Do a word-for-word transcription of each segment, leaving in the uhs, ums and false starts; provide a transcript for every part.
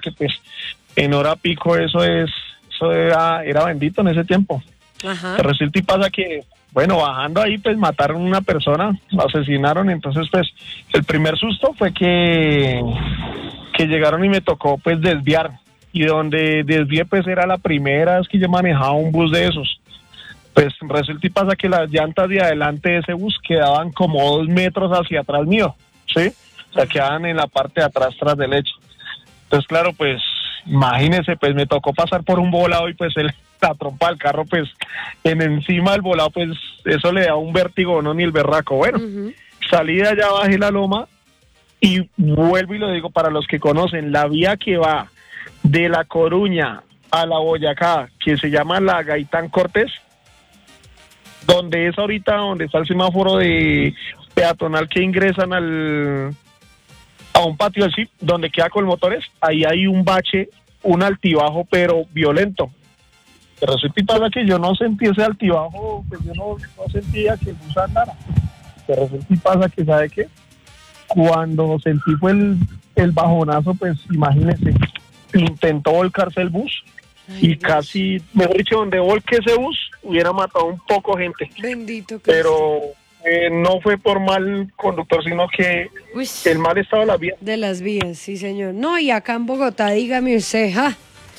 porque pues en hora pico eso es, eso era, era bendito en ese tiempo. Ajá. Pero resulta y pasa que, bueno, bajando ahí pues mataron a una persona, lo asesinaron, entonces pues el primer susto fue que, que llegaron y me tocó pues desviar, y donde desvié pues era la primera vez que yo manejaba un bus de esos. Pues resulta y pasa que las llantas de adelante de ese bus quedaban como dos metros hacia atrás mío, ¿sí? O sea, quedaban en la parte de atrás, tras del hecho. Entonces, claro, pues, imagínense, pues me tocó pasar por un volado y pues el, la trompa del carro, pues, en encima del volado, pues, eso le da un vértigo, no ni el berraco. Bueno, uh-huh. Salí de allá, bajé la loma y vuelvo y lo digo para los que conocen, la vía que va de La Coruña a La Boyacá, que se llama la Gaitán Cortés, donde es ahorita, donde está el semáforo de peatonal que ingresan al a un patio del C I P, donde queda con motores, ahí hay un bache, un altibajo, pero violento. Pero resulta y pasa que yo no sentí ese altibajo, pues yo no, no sentía que el bus andara. Pero resulta y pasa que, ¿sabe qué? Cuando sentí fue el, el bajonazo, pues imagínese, intentó volcarse el bus. Ay, y Dios. Casi, mejor dicho, donde volque ese bus, hubiera matado un poco gente. Bendito que Pero eh, no fue por mal conductor, sino que Uy, el mal estado de las vías. De las vías, sí, señor. No, y acá en Bogotá, dígame usted, ¿ja?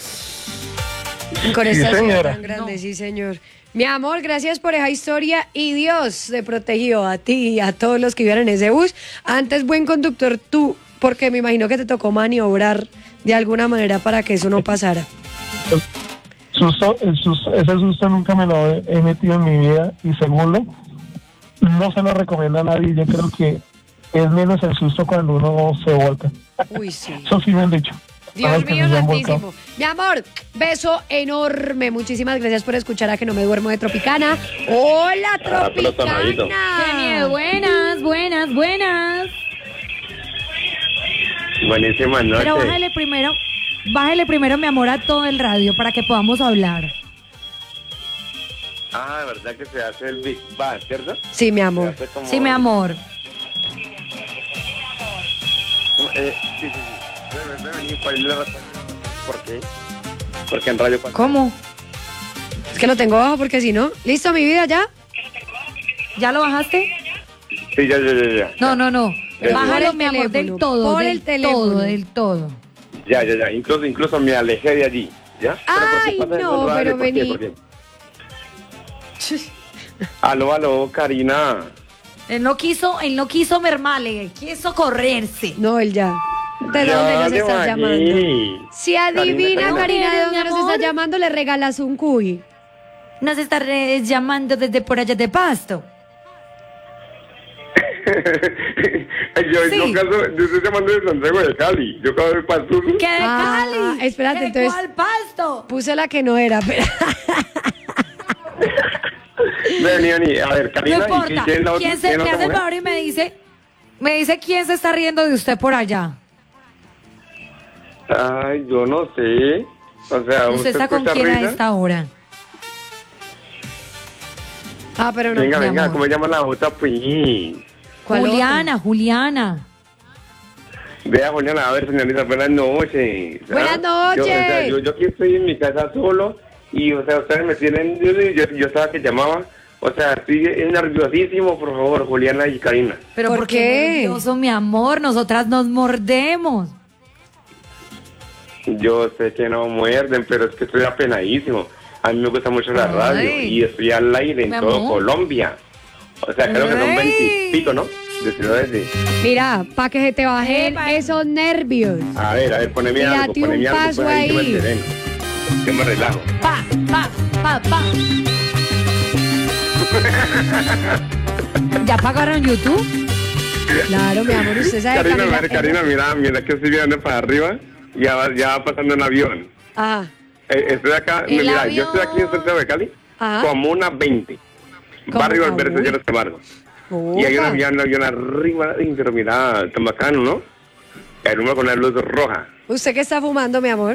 Con esta sí, ciudad tan grande, no. Sí, señor. Mi amor, gracias por esa historia y Dios te protegió a ti y a todos los que iban en ese bus. Antes, buen conductor tú, porque me imagino que te tocó maniobrar de alguna manera para que eso no pasara. Susto, el susto, ese susto nunca me lo he, he metido en mi vida, y segundo, no se lo recomiendo a nadie. Yo creo que es menos el susto cuando uno se volca. Uy, sí. Eso sí me han dicho. Dios mío santísimo. Mi amor, beso enorme. Muchísimas gracias por escuchar a Que No Me Duermo de Tropicana. Hola, Tropicana. Genial, buenas, buenas, buenas. Buenísima noche. Pero bájale primero, bájale primero, mi amor, a todo el radio para que podamos hablar. Ah, ¿verdad que se hace el Big Bang, cierto? Sí, mi amor. Como... Sí, mi amor. Eh, sí, sí, sí. ¿Por qué? Porque en radio... ¿Cómo? Es que lo tengo bajo porque si no... ¿Listo, mi vida, ya? ¿Ya lo bajaste? Sí, ya, ya, ya. ya. No, no, no. Ya, Bájalo, ya. Mi amor, del todo, por del el teléfono. todo, del todo. Ya, ya, ya. Incluso, incluso me alejé de allí, ¿ya? Ay, pero no, pero ¿por vení. qué? ¿Por qué? Aló, aló, Karina. Él no quiso, él no quiso mermarle, quiso correrse. No, él ya. ¿De ya, dónde nos estás llamando? Si adivina, Karina, Karina, ¿de dónde nos estás llamando? Le regalas un cuy. Nos está re- llamando desde por allá de Pasto. yo, sí. yo, caso, yo estoy llamando de Santiago de Cali. Yo acabo de Pasto. ¿Qué de ah, Cali? Espérate, ¿Qué entonces. ¿Cuál Pasto? Puse la que no era, pero. Vení, vení. A ver, Karina. No importa. ¿Y quién, ¿Quién, ¿Quién se me hace el favor y me dice, me dice quién se está riendo de usted por allá? Ay, yo no sé. O sea, ¿Usted, ¿usted está con quién risa? A esta hora? Ah, pero no. Venga, venga, ¿cómo se llama la otra, pues? Juliana, otra? Juliana. Vea, Juliana, a ver, señorita, buenas noches. Buenas noches. Yo, o sea, yo, yo aquí estoy en mi casa solo y, o sea, ustedes me tienen, yo, yo, yo estaba que llamaba, o sea, estoy nerviosísimo, por favor, Juliana y Karina. ¿Pero por, ¿por qué? qué nervioso, mi amor? Nosotras nos mordemos. Yo sé que no muerden, pero es que estoy apenadísimo. A mí me gusta mucho la radio. Ay. Y estoy al aire en todo Colombia. O sea, creo Ay. que son veintipico, ¿no? De ciudades de... Mira, para que se te bajen Epa. esos nervios. A ver, a ver, poneme Mírate algo, poneme un paso algo, ahí. Que me sereno, que me relajo. Pa, pa, pa, pa. ¿Ya pagaron YouTube? Claro, mi amor, usted sabe. Karina, Camila, Karina, mira, mira que estoy mirando para arriba. Ya va, ya va pasando un avión. Ajá. Eh, estoy acá, mira, avión? yo estoy aquí en Santiago de Cali, Ajá. como una veinte. Barrio Alberto Llenos de Barro. Y hay un avión, un avión arriba, pero mira, tan bacano, ¿no? Hay uno con la luz roja. ¿Usted qué está fumando, mi amor?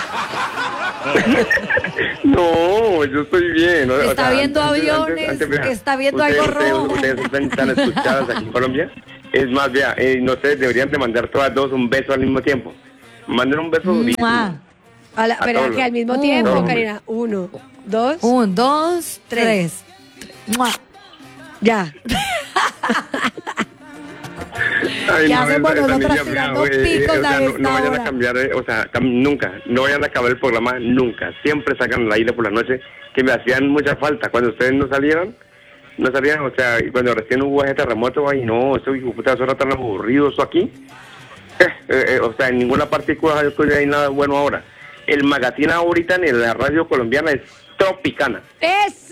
No, yo estoy bien. ¿no? Está o sea, viendo antes, aviones, antes, antes, está viendo ustedes, algo rojo. Ustedes, ustedes están tan escuchadas aquí en Colombia. Es más, vea, eh, no sé, deberían de mandar todas dos un beso al mismo tiempo. Manden un beso durísimo. A la, pero que al mismo tiempo, uh, Karina. Uno, dos. Un, dos, tres. tres. Ya. Ay, no, hacemos nosotras tirando picos eh, o sea, no, no vayan a cambiar, eh, o sea, cam nunca, no vayan a acabar el programa nunca. Siempre sacan el aire por la noche, que me hacían mucha falta. Cuando ustedes no salieron, no salían, o sea, cuando recién hubo ese terremoto, ay no, eso hijo puta, eso era tan aburrido, eso aquí. Eh, eh, o sea, en ninguna partícula hay nada bueno ahora. El magazine ahorita en la radio colombiana es Tropicana. ¡Eso!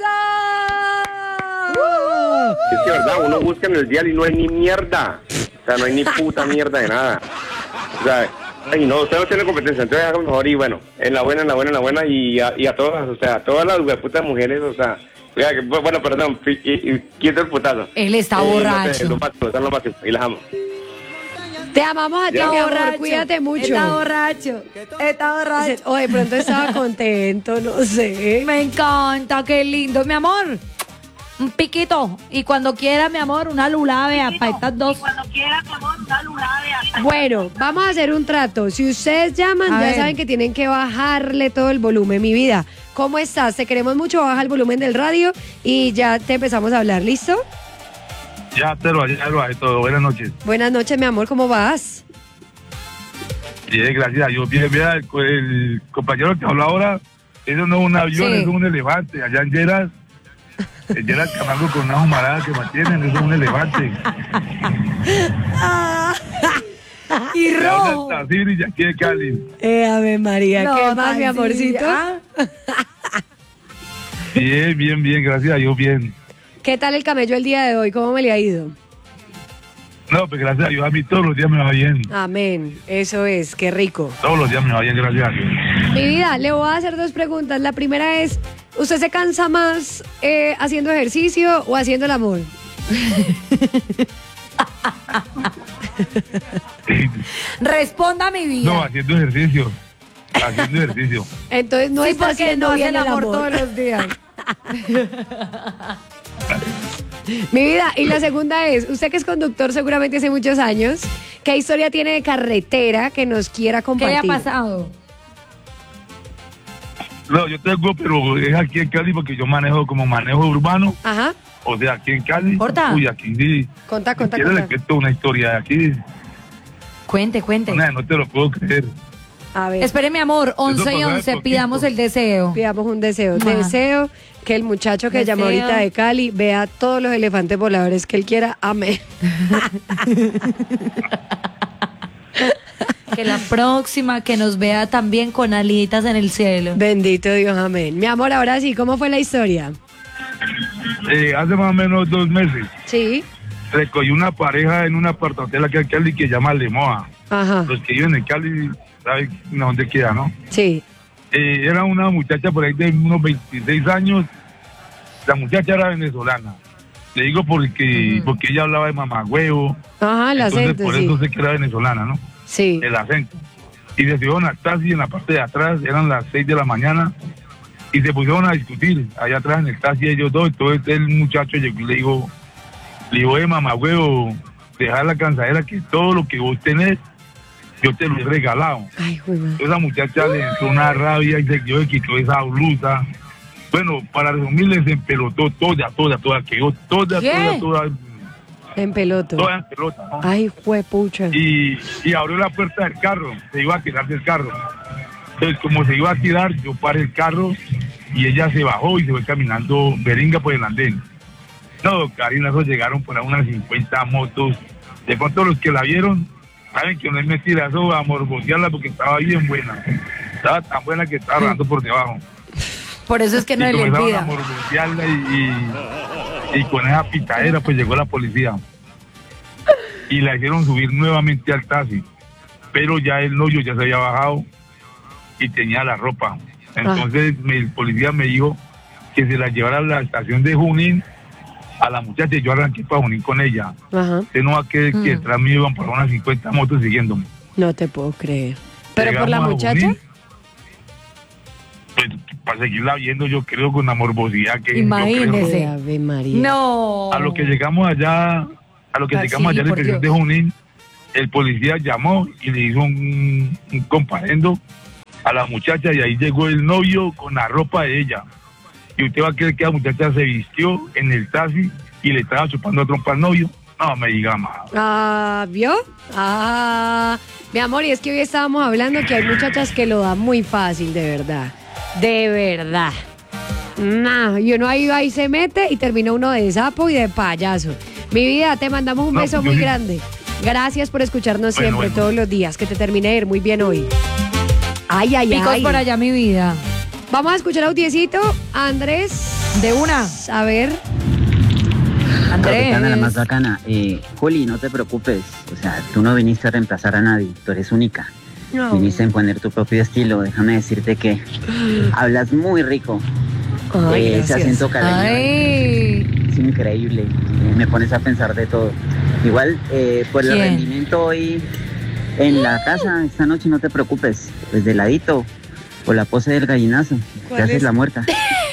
Uh, es verdad, uno busca en el diario y no hay ni mierda. O sea, no hay ni puta mierda de nada. O sea, ay no, usted no tiene competencia, entonces haga mejor y bueno, en la buena, en la buena, en la buena y a, y a todas, o sea, a todas las putas mujeres, o sea, bueno, perdón, y, y, quito el putazo. Él está eh, borracho. No sé, lo máximo, lo máximo, y las amo. Te amamos a ti, mi amor, cuídate mucho. Está borracho, está borracho. O de pronto estaba contento, no sé. Me encanta, qué lindo, mi amor. Un piquito. Y cuando quiera, mi amor, una lulabea para estas dos. Y cuando quiera, mi amor, una lulabea. Bueno, vamos a hacer un trato. Si ustedes llaman, a ya ver. saben que tienen que bajarle todo el volumen. Mi vida, ¿cómo estás? Te queremos mucho, baja el volumen del radio y ya te empezamos a hablar. ¿Listo? Ya te lo, ya lo hay todo. Buenas noches. Buenas noches, mi amor. ¿Cómo vas? Bien, gracias. Yo bien, bien. El, el compañero que habla ahora, eso no es un avión, sí. Es un elefante. Allá en Lleras, en Lleras Camargo con una humarada que mantienen, eso es un elefante. Y rojo. Y aquí de Cali. Eh, Ave María. No, ¿qué más, mi amorcito? Bien, bien, bien. Gracias a Dios, bien. ¿Qué tal el camello el día de hoy? ¿Cómo me le ha ido? No, pues gracias a Dios, a mí todos los días me va bien. Amén, eso es, qué rico. Todos los días me va bien, gracias a Dios. Mi vida, le voy a hacer dos preguntas. La primera es, ¿usted se cansa más eh, haciendo ejercicio o haciendo el amor? Responda, mi vida. No, haciendo ejercicio. Haciendo ejercicio. Entonces no sí, es porque no hace el amor, amor todos los días. Mi vida, y la segunda es, usted que es conductor seguramente hace muchos años, ¿qué historia tiene de carretera que nos quiera compartir? ¿Qué ha pasado? No, yo tengo, pero es aquí en Cali porque yo manejo como manejo urbano. Ajá. O sea, aquí en Cali. ¿Corta? Uy, aquí sí. Conta, conta, conta. Le cuento una historia de aquí. Cuente, cuente. No, no te lo puedo creer. A ver. Espere, mi amor, once y once, pidamos el deseo. Pidamos un deseo. Ah. Deseo que el muchacho que deseo. llamó ahorita de Cali vea todos los elefantes voladores que él quiera. Amén. Que la próxima que nos vea también con alitas en el cielo. Bendito Dios, amén. Mi amor, ahora sí, ¿cómo fue la historia? Eh, hace más o menos dos meses. Sí. Recogí una pareja en una aparthotel aquí en Cali que se llama Lemoa. Ajá. Los que viven en Cali, ¿sabes dónde queda, no? Sí. Eh, era una muchacha por ahí de unos veintiséis años. La muchacha era venezolana. Le digo porque, uh-huh. porque ella hablaba de mamagüevo. Ajá, el entonces, acento, por sí. eso sé que era venezolana, ¿no? Sí. El acento. Y se subieron al taxi en la parte de atrás, eran las seis de la mañana, y se pusieron a discutir allá atrás en el taxi ellos dos. Entonces el muchacho llegó y le digo, le digo, eh, mamagüevo, dejar la cansadera que todo lo que vos tenés, yo te lo he regalado. Ay, joder. Esa muchacha le entró una rabia y se quedó y quitó esa blusa. Bueno, para resumirles, se empelotó toda, toda, toda, quedó toda, ¿Qué? toda, toda. En pelota. Toda en pelota, ¿no? Ay, juepucha. Y, y abrió la puerta del carro, se iba a tirar del carro. Entonces, como se iba a tirar, yo paré el carro y ella se bajó y se fue caminando beringa por el andén. No, Karina, esos llegaron por unas cincuenta motos. De pronto los que la vieron, saben que no es mentira, eso a morbosearla porque estaba bien buena. Estaba tan buena que estaba rodando por debajo. Por eso es que no y le olvida. A morbosearla y, y, y con esa pitadera pues llegó la policía. Y la hicieron subir nuevamente al taxi. Pero ya el novio ya se había bajado y tenía la ropa. Entonces ah. el policía me dijo que se la llevara a la estación de Junín a la muchacha y yo arranqué para Junín con ella. Ajá. Usted no va a creer que detrás mío iban por unas cincuenta motos siguiéndome. No te puedo creer. ¿Pero llegamos por la muchacha? Junín, pues para seguirla viendo yo creo con la morbosidad que imagínese. Ave María. No. A lo que llegamos allá, a lo que ah, llegamos sí, allá en el interior de Junín, el policía llamó y le hizo un, un comparendo a la muchacha y ahí llegó el novio con la ropa de ella. Y usted va a creer que la muchacha se vistió en el taxi y le estaba chupando a trompa al novio. No me diga más. Ah, ¿vio? Ah, mi amor, y es que hoy estábamos hablando que hay muchachas que lo dan muy fácil, de verdad. De verdad. No, y uno ahí, ahí se mete y termina uno de sapo y de payaso. Mi vida, te mandamos un No, beso yo muy sí. grande. Gracias por escucharnos Bueno, siempre, bueno. todos los días. Que te termine de ir muy bien hoy. Ay, ay, Picos ay. por allá, mi vida. Vamos a escuchar audiecito. Andrés. De una. A ver. Andrés. Capitana, la más bacana. Eh, Juli, no te preocupes. O sea, tú no viniste a reemplazar a nadie. Tú eres única. No. Viniste a imponer tu propio estilo. Déjame decirte que hablas muy rico. Ay, Eh, ese gracias. acento caleño Ay. es increíble. Eh, me pones a pensar de todo. Igual, eh, por el ¿Quién? rendimiento hoy en la casa, esta noche no te preocupes. Pues de ladito. O la pose del gallinazo. Te ¿Cuál haces es? la muerta.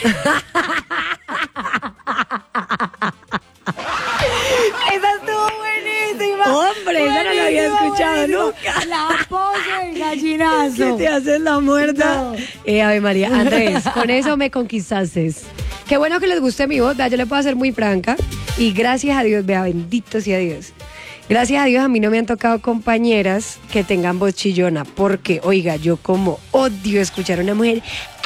Esa estuvo buenísima. Hombre, esa no la había Buenísima, escuchado buenísima. nunca. La pose del gallinazo. Que te haces la muerta. No. Eh, Ave María, Andrés, con eso me conquistaste. Qué bueno que les guste mi voz, vea, yo le puedo hacer muy franca. Y gracias a Dios, vea, bendito sea Dios. Gracias a Dios a mí no me han tocado compañeras que tengan voz chillona. Porque, oiga, yo como odio escuchar a una mujer.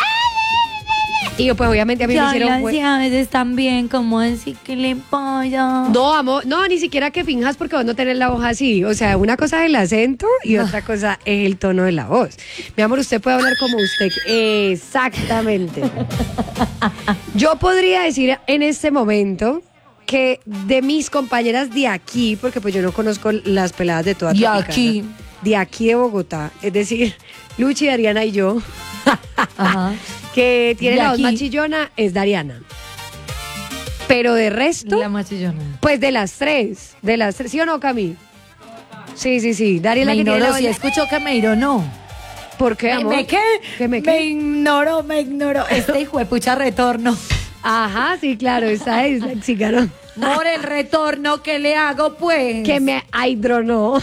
Y yo, pues obviamente a mí me Ya hicieron. las fue- llaves están bien, como decir que le pasa. No, amor, no, ni siquiera que finjas porque vos no tenés la voz así. O sea, una cosa es el acento y otra cosa es el tono de la voz. Mi amor, usted puede hablar como usted. Exactamente. Yo podría decir en este momento que de mis compañeras de aquí, porque pues yo no conozco las peladas de toda De Tropicana, aquí. de aquí de Bogotá, es decir, Luchi, Dariana y yo, Ajá. que tiene De la voz aquí. más chillona, es Dariana. Pero de resto... La machillona. Pues de las tres, de las tres, ¿sí o no, Cami? Sí, sí, sí. Daria es la Me que tiene la ignoró, voz- si escucho que me ironó. ¿Por qué, ¿Me, amor? me qué? ¿Qué me me qué? ignoró, me ignoró. Este hijo de pucha retorno. Ajá, sí, claro, esa es la ¿no? Por el retorno que le hago, pues. Que me aidronó.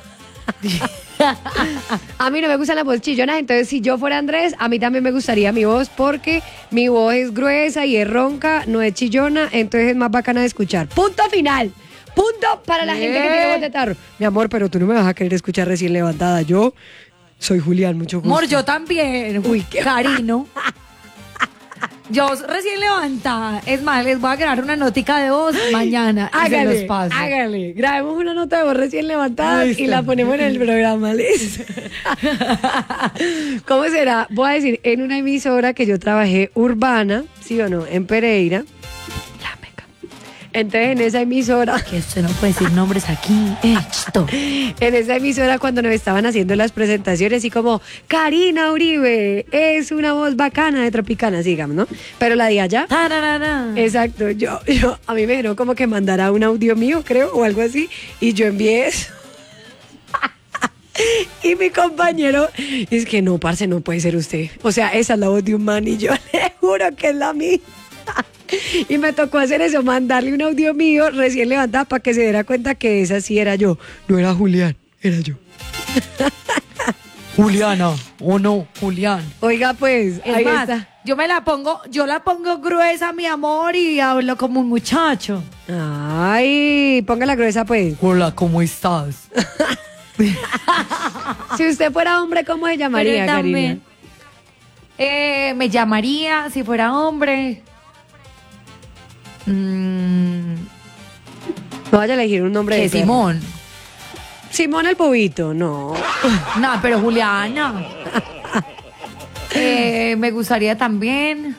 A mí no me gustan las voces chillonas, entonces si yo fuera Andrés, a mí también me gustaría mi voz porque mi voz es gruesa y es ronca, no es chillona, entonces es más bacana de escuchar. Punto final. Punto para la gente que tiene voz de tarro. Mi amor, pero tú no me vas a querer escuchar recién levantada. Yo soy Julián, mucho gusto. Amor, yo también. Uy, qué- Carino. Yo recién levantada. Es más, les voy a grabar una notica de voz mañana. y se Hágale, los paso. hágale. Grabemos una nota de voz recién levantada Listo. y la ponemos en el programa, ¿listo? ¿Cómo será? Voy a decir, en una emisora que yo trabajé urbana, ¿sí o no? En Pereira. La meca. Entonces, en esa emisora, Que usted no puede decir nombres aquí. Esto. en esa emisora cuando nos estaban haciendo las presentaciones y como, Karina Uribe es una voz bacana de Tropicana, digamos, ¿no? Pero la de allá... Tararara. Exacto, yo, yo, a mí me dijeron como que mandara un audio mío, creo, o algo así, y yo envié eso. Y mi compañero, es que no, parce, no puede ser usted. O sea, esa es la voz de un man y yo le juro que es la mía. Y me tocó hacer eso, mandarle un audio mío recién levantada para que se diera cuenta que esa sí era yo. No era Julián, era yo. Juliana, o no, Julián. Oiga, pues, Es ahí más, está. yo me la pongo, yo la pongo gruesa, mi amor, y hablo como un muchacho. Ay, ponga la gruesa, pues. Hola, ¿cómo estás? Si usted fuera hombre, ¿cómo se llamaría, Pero Karina? también, eh, me llamaría, si fuera hombre. mm, No vaya a elegir un nombre que de perro. Simón. Simón el Bobito, no. No, pero Juliana. Eh, me gustaría también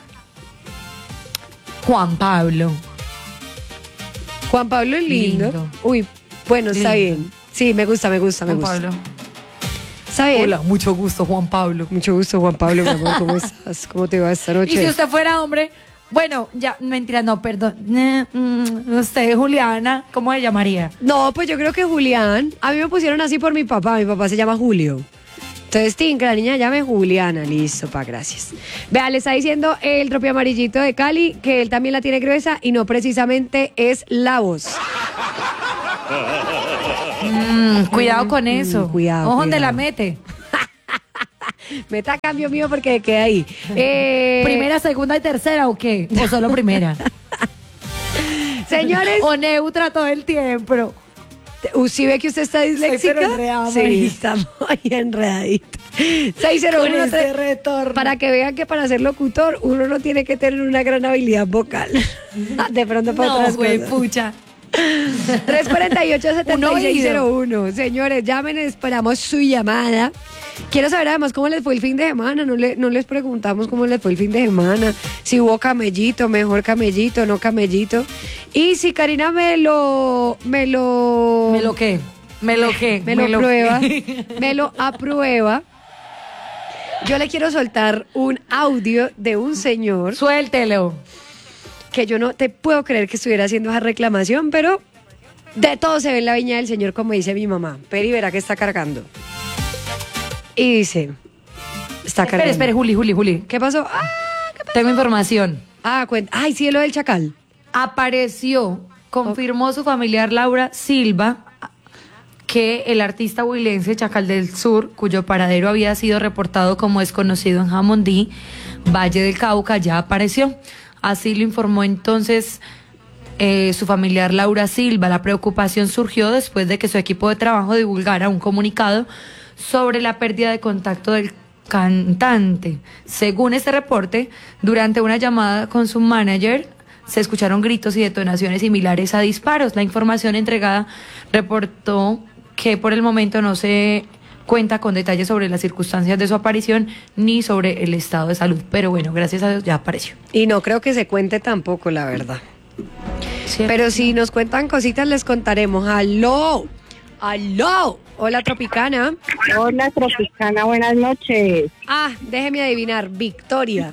Juan Pablo. Juan Pablo es lindo. Lindo. Uy, bueno, está Lindo. bien. Sí, me gusta, me gusta, me Juan gusta. Pablo. Está bien. Hola, mucho gusto, Juan Pablo. Mucho gusto, Juan Pablo, mi amor. ¿Cómo estás? ¿Cómo te va esta Y si noche? usted fuera hombre, bueno, ya, mentira, no, perdón. Eh, mm, Usted, Juliana, ¿cómo se llamaría? No, pues yo creo que Julián. A mí me pusieron así por mi papá. Mi papá se llama Julio. Entonces, Tim, que la niña llame Juliana. Listo, pa, gracias. Vea, le está diciendo el tropio amarillito de Cali que él también la tiene gruesa y no precisamente es la voz. Mm, cuidado con eso. Mm, cuidado. Ojo donde cuidado. la mete. Meta cambio mío porque queda ahí. Eh, ¿Primera, segunda y tercera o qué? ¿O solo primera? Señores. O neutra todo el tiempo. ¿Sí ve que usted está disléxica? pero enredada, sí, María. está muy enredadita. seis cero uno Con ese tres, retorno. para que vean que para ser locutor uno no tiene que tener una gran habilidad vocal. De pronto para No, otras güey, cosas. pucha. tres cuatro ocho, siete seis cero uno. Señores, llamen, esperamos su llamada. Quiero saber además cómo les fue el fin de semana. No, le, no les preguntamos cómo les fue el fin de semana. Si hubo camellito, mejor camellito, no camellito. Y si Karina me lo... ¿Me lo... ¿Me lo qué? ¿Me lo qué? Me lo prueba. Me lo aprueba. Yo le quiero soltar un audio de un señor Suéltelo. que yo no te puedo creer que estuviera haciendo esa reclamación, pero de todo se ve en la viña del señor, como dice mi mamá. Peri verá que está cargando. Y dice, está cargando. Espere, espere, Juli, Juli, Juli. ¿Qué pasó? Ah, ¿qué pasó? Tengo información. Ah, cuenta. Ay, sí, lo del chacal. Apareció, confirmó su familiar Laura Silva que el artista huilense Chacal del Sur, cuyo paradero había sido reportado como desconocido en Jamundí, Valle del Cauca, ya apareció. Así lo informó entonces eh, su familiar Laura Silva. La preocupación surgió después de que su equipo de trabajo divulgara un comunicado sobre la pérdida de contacto del cantante. Según este reporte, durante una llamada con su manager, se escucharon gritos y detonaciones similares a disparos. La información entregada reportó que por el momento no se cuenta con detalles sobre las circunstancias de su aparición ni sobre el estado de salud. Pero bueno, gracias a Dios ya apareció. Y no creo que se cuente tampoco, la verdad. ¿Cierto? Pero si nos cuentan cositas, les contaremos. ¡Aló! ¡Aló! Hola, Tropicana. Hola, Tropicana, buenas noches. Ah, déjeme adivinar. Victoria.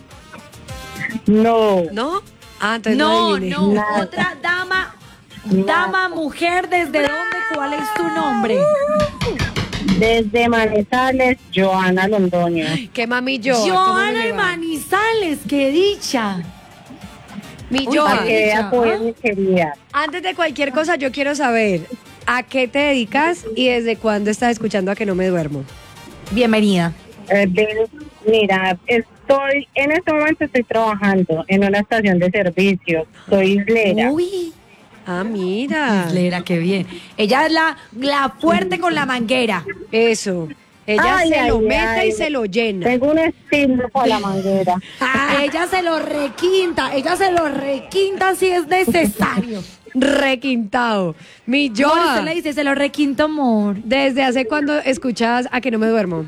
No, ¿No? Ah, entonces no, No, adiviné. no, Nada. otra dama, dama, mujer, ¿desde dónde? ¿Cuál es tu nombre? desde Manizales, Joana Londoño. ¿Qué mami yo? Joana y Manizales, qué dicha. Mi Uy, Joa, Para que vea, pues, mi querida. antes de cualquier cosa, yo quiero saber a qué te dedicas y desde cuándo estás escuchando A Que No Me Duermo. Bienvenida. Eh, ven, mira, estoy, en este momento estoy trabajando en una estación de servicio. Soy islera. Uy, Ah, mira. Islera, qué bien. Ella es la, la fuerte con la manguera. Eso. Ella Ay, se ay, lo mete ay. y se lo llena. Tengo un estilo para la manguera. Ah, ella se lo requinta, ella se lo requinta si es necesario. Requintado. Mi Yo Joa, le dice, se lo requinto, amor. ¿desde hace cuándo escuchas A Que No Me Duermo?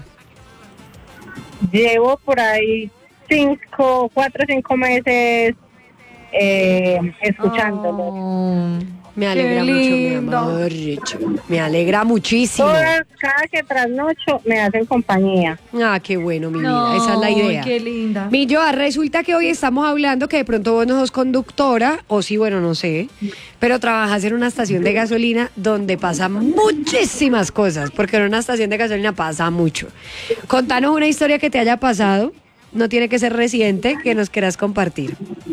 Llevo por ahí cinco, cuatro o cinco meses eh, escuchándolo. Oh, Me alegra qué mucho, mi lindo. amor. Richo. Me alegra muchísimo. Todas, cada que trasnocho me hacen compañía. Ah, qué bueno, mi No, vida. Esa es la idea. Qué linda. Mi Joa, resulta que hoy estamos hablando que de pronto vos no sos conductora, o sí, bueno, no sé, pero trabajas en una estación de gasolina donde pasan muchísimas cosas, porque en una estación de gasolina pasa mucho. Contanos una historia que te haya pasado, no tiene que ser reciente, que nos quieras compartir.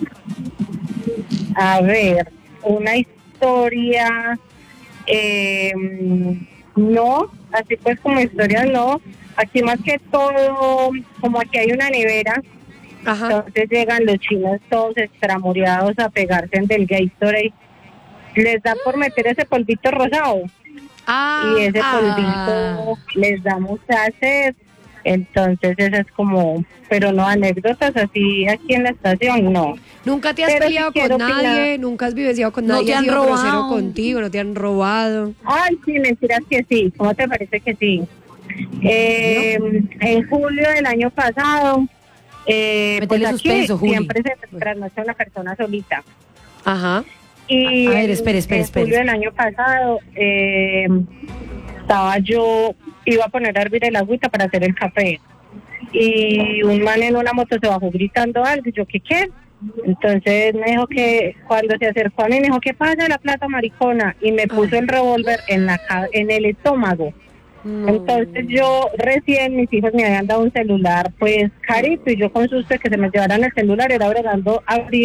A ver, una historia, eh, no, así pues como historia no. Aquí más que todo, como aquí hay una nevera, Ajá. entonces llegan los chinos todos extramureados a pegarse en del Gatorade. Les da por meter ese polvito rosado Ah, y ese ah. polvito les da mucha sed. Entonces esa es como, pero no anécdotas así aquí en la estación, no. ¿Nunca te has Pero peleado sí con quiero nadie? opinar. ¿Nunca has vivenciado con No nadie? te ¿Has han sido grosero robado. contigo? ¿No te han robado? Ay, sí, mentiras que sí. ¿Cómo te parece que sí? Eh, En julio del año pasado, eh, Métele pues aquí suspenso, Juli. siempre se trasnocha una persona solita. Ajá. Y A ver, en- espere, espere, en espere. julio del año pasado, eh, estaba yo, iba a poner a hervir el agüita para hacer el café. Y un man en una moto se bajó gritando algo. Y yo, ¿qué qué? Entonces me dijo que cuando se acercó a mí, me dijo, ¿qué pasa la plata maricona? Y me puso el revólver en la ca- en el estómago. No. Entonces yo recién, mis hijos me habían dado un celular pues carito y yo con susto de que se me llevaran el celular, era bregando a abrir el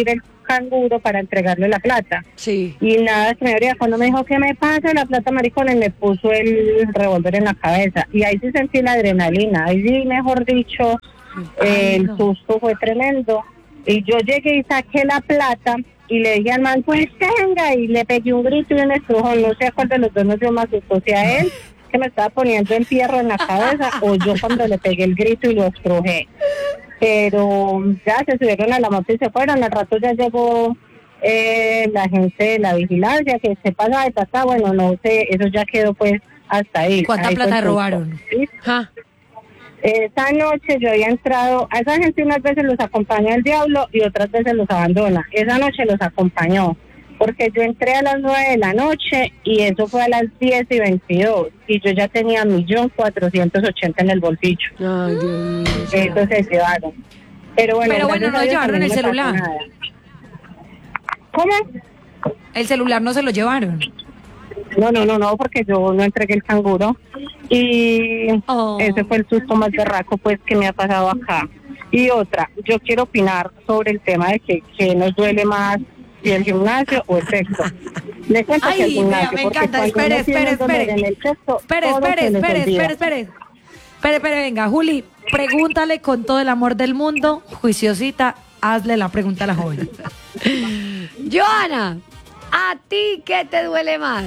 canguro para entregarle la plata. Sí. Y nada, señoría, cuando me dijo, ¿qué me pasa? La plata, maricona, y me puso el revólver en la cabeza. Y ahí sí sentí la adrenalina. Ahí sí, mejor dicho, eh, el susto fue tremendo. Y yo llegué y saqué la plata y le dije al man, pues tenga, y le pegué un grito y un estrujón. No sé a cuál de los dos nos dio más susto, si a él, que me estaba poniendo en fierro en la cabeza, o yo cuando le pegué el grito y lo estrujé. Pero ya se subieron a la moto y se fueron. Al rato ya llegó eh, la gente de la vigilancia, que se pasa de tata, bueno, no sé, eso ya quedó pues hasta ahí. ¿Cuánta ahí plata robaron? ¿Sí? Esa noche yo había entrado, a esa gente unas veces los acompaña el diablo y otras veces los abandona. Esa noche los acompañó, porque yo entré a las nueve de la noche y eso fue a las diez y veintidós, y yo ya tenía un millón cuatrocientos ochenta en el bolsillo. Ay, Dios mío. Eso se llevaron. Pero bueno, Pero bueno, no llevaron el celular. ¿Cómo? El celular no se lo llevaron. No, no, no, no, porque yo no entregué el canguro. Y oh. ese fue el susto más berraco pues que me ha pasado acá. Y otra, yo quiero opinar sobre el tema de que, que nos duele más, si el gimnasio o el sexo. Le cuento Ay, que el gimnasio, me encanta, espere, espere, espere. En el sexo, espere, espere, espere, espere, espere. Espere, espere, venga, Juli, pregúntale con todo el amor del mundo, juiciosita, hazle la pregunta a la joven. Joana, ¿a ti qué te duele más?